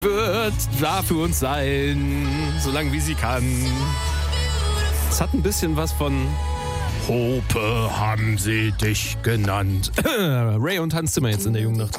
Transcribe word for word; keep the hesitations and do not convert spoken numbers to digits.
wird da für uns sein, solange wie sie kann. Es hat ein bisschen was von Hope haben sie dich genannt. Ray und Hans Zimmer jetzt in der Jungnacht.